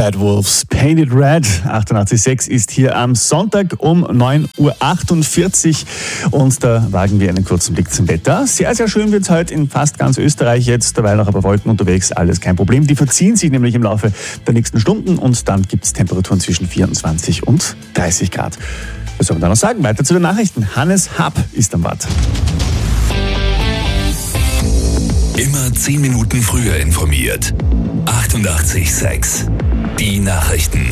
Bad Wolves, Painted Red, 88.6 ist hier am Sonntag um 9.48 Uhr und da wagen wir einen kurzen Blick zum Wetter. Sehr, sehr schön wird es heute in fast ganz Österreich jetzt, dabei noch aber Wolken unterwegs, alles kein Problem. Die verziehen sich nämlich im Laufe der nächsten Stunden und dann gibt es Temperaturen zwischen 24 und 30 Grad. Was soll man da noch sagen? Weiter zu den Nachrichten. Hannes Happ ist am Bad. Immer 10 Minuten früher informiert. 88.6 Die Nachrichten.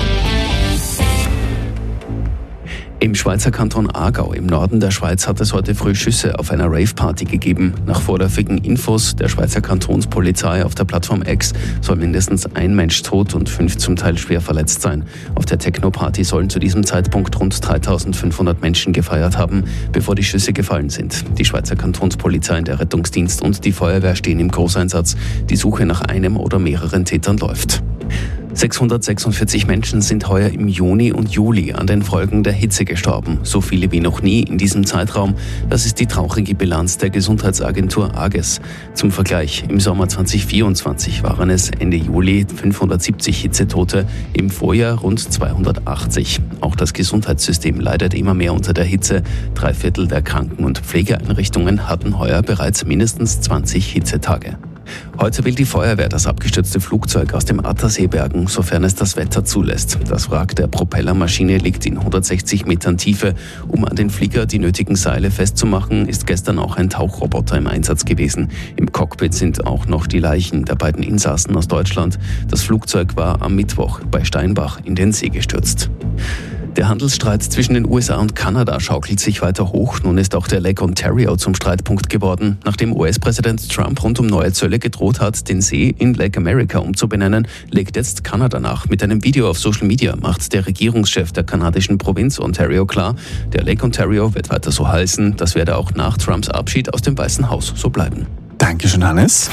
Im Schweizer Kanton Aargau im Norden der Schweiz hat es heute früh Schüsse auf einer Rave-Party gegeben. Nach vorläufigen Infos der Schweizer Kantonspolizei auf der Plattform X soll mindestens ein Mensch tot und 5 zum Teil schwer verletzt sein. Auf der Techno-Party sollen zu diesem Zeitpunkt rund 3.500 Menschen gefeiert haben, bevor die Schüsse gefallen sind. Die Schweizer Kantonspolizei, der Rettungsdienst und die Feuerwehr stehen im Großeinsatz. Die Suche nach einem oder mehreren Tätern läuft. 646 Menschen sind heuer im Juni und Juli an den Folgen der Hitze gestorben. So viele wie noch nie in diesem Zeitraum. Das ist die traurige Bilanz der Gesundheitsagentur AGES. Zum Vergleich, im Sommer 2024 waren es Ende Juli 570 Hitzetote, im Vorjahr rund 280. Auch das Gesundheitssystem leidet immer mehr unter der Hitze. 3/4 der Kranken- und Pflegeeinrichtungen hatten heuer bereits mindestens 20 Hitzetage. Heute will die Feuerwehr das abgestürzte Flugzeug aus dem Attersee bergen, sofern es das Wetter zulässt. Das Wrack der Propellermaschine liegt in 160 Metern Tiefe. Um an den Flieger die nötigen Seile festzumachen, ist gestern auch ein Tauchroboter im Einsatz gewesen. Im Cockpit sind auch noch die Leichen der beiden Insassen aus Deutschland. Das Flugzeug war am Mittwoch bei Steinbach in den See gestürzt. Der Handelsstreit zwischen den USA und Kanada schaukelt sich weiter hoch. Nun ist auch der Lake Ontario zum Streitpunkt geworden. Nachdem US-Präsident Trump rund um neue Zölle gedroht hat, den See in Lake America umzubenennen, legt jetzt Kanada nach. Mit einem Video auf Social Media macht der Regierungschef der kanadischen Provinz Ontario klar, der Lake Ontario wird weiter so heißen. Das werde auch nach Trumps Abschied aus dem Weißen Haus so bleiben. Dankeschön, Hannes.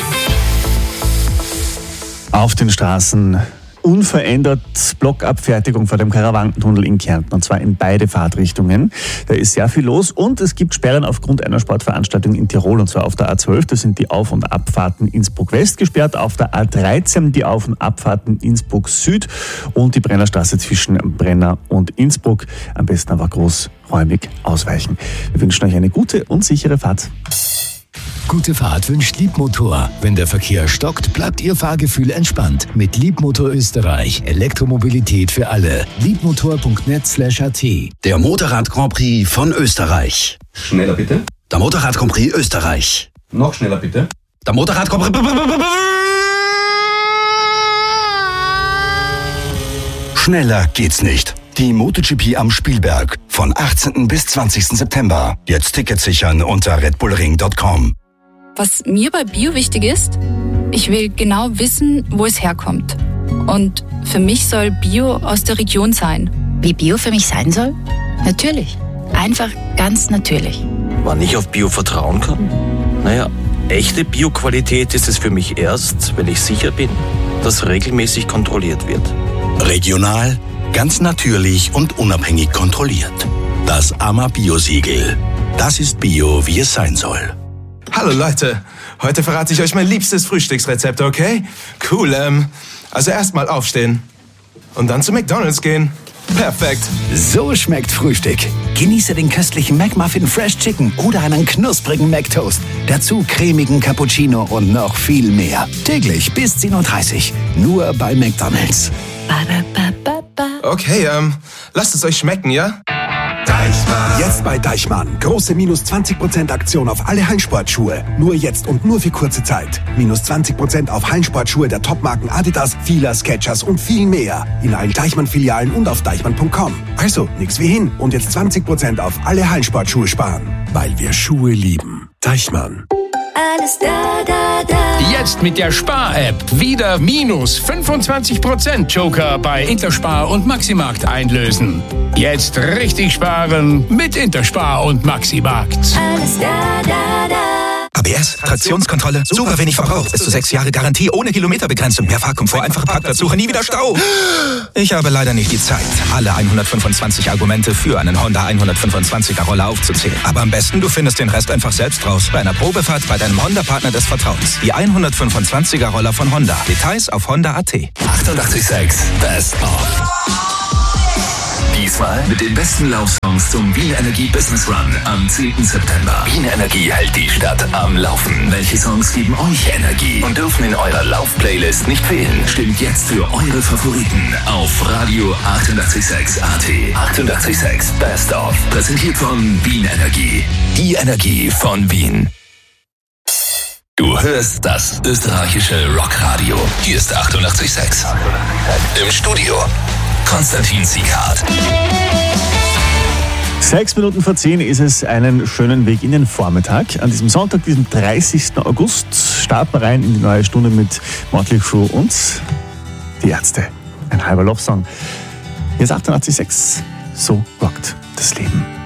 Auf den Straßen unverändert Blockabfertigung vor dem Karawankentunnel in Kärnten, und zwar in beide Fahrtrichtungen. Da ist sehr viel los und es gibt Sperren aufgrund einer Sportveranstaltung in Tirol, und zwar auf der A12. Das sind die Auf- und Abfahrten Innsbruck West gesperrt, auf der A13 die Auf- und Abfahrten Innsbruck Süd und die Brennerstraße zwischen Brenner und Innsbruck. Am besten aber großräumig ausweichen. Wir wünschen euch eine gute und sichere Fahrt. Gute Fahrt wünscht Liebmotor. Wenn der Verkehr stockt, bleibt Ihr Fahrgefühl entspannt. Mit Liebmotor Österreich. Elektromobilität für alle. Liebmotor.net/at. Der Motorrad Grand Prix von Österreich. Schneller bitte. Der Motorrad Grand Prix Österreich. Noch schneller bitte. Der Motorrad Grand Prix. Schneller geht's nicht. Die MotoGP am Spielberg von 18. bis 20. September. Jetzt Tickets sichern unter redbullring.com. Was mir bei Bio wichtig ist, ich will genau wissen, wo es herkommt. Und für mich soll Bio aus der Region sein. Wie Bio für mich sein soll? Natürlich. Einfach ganz natürlich. Wann ich auf Bio vertrauen kann? Naja, echte Bio-Qualität ist es für mich erst, wenn ich sicher bin, dass regelmäßig kontrolliert wird. Regional, ganz natürlich und unabhängig kontrolliert. Das AMA Bio-Siegel. Das ist Bio, wie es sein soll. Hallo Leute, heute verrate ich euch mein liebstes Frühstücksrezept, okay? Cool, also erstmal aufstehen und dann zu McDonald's gehen. Perfekt. So schmeckt Frühstück. Genieße den köstlichen McMuffin Fresh Chicken oder einen knusprigen McToast. Dazu cremigen Cappuccino und noch viel mehr. Täglich bis 10.30 Uhr. Nur bei McDonald's. Okay, lasst es euch schmecken, ja? Deichmann. Jetzt bei Deichmann. Große minus 20% Aktion auf alle Hallensportschuhe. Nur jetzt und nur für kurze Zeit. Minus 20% auf Hallensportschuhe der Topmarken Adidas, Fila, Skechers und viel mehr. In allen Deichmann-Filialen und auf deichmann.com. Also, nix wie hin. Und jetzt 20% auf alle Hallensportschuhe sparen. Weil wir Schuhe lieben. Deichmann. Alles da, da, da. Jetzt mit der Spar-App wieder minus 25% Joker bei Interspar und Maximarkt einlösen. Jetzt richtig sparen mit Interspar und Maximarkt. Alles da, da, da. ABS, Traktionskontrolle, super wenig Verbrauch, bis zu 6 Jahre Garantie, ohne Kilometerbegrenzung, mehr Fahrkomfort, einfache Parkplatzsuche, nie wieder Stau. Ich habe leider nicht die Zeit, alle 125 Argumente für einen Honda 125er Roller aufzuzählen. Aber am besten, du findest den Rest einfach selbst raus. Bei einer Probefahrt bei deinem Honda-Partner des Vertrauens. Die 125er Roller von Honda. Details auf honda.at. 88.6 Best of. Diesmal mit den besten Laufsongs zum Wien Energie Business Run am 10. September. Wien Energie hält die Stadt am Laufen. Welche Songs geben euch Energie und dürfen in eurer Lauf-Playlist nicht fehlen? Stimmt jetzt für eure Favoriten auf Radio 88.6 AT. 88.6 Best of. Präsentiert von Wien Energie. Die Energie von Wien. Du hörst das österreichische Rockradio. Hier ist 88.6. Im Studio Konstantin Sieghardt. 6 Minuten vor 10 ist es, einen schönen Weg in den Vormittag. An diesem Sonntag, diesem 30. August, starten wir rein in die neue Stunde mit Motley Crue und die Ärzte. Ein halber Love-Song. Hier ist 88.6. So rockt das Leben.